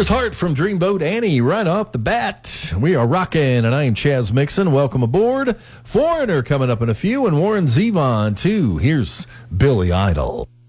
There's Heart from Dreamboat Annie right off the bat. We are rocking, and I am Chaz Mixon. Welcome aboard. Foreigner coming up in a few, and Warren Zevon, too. Here's Billy Idol.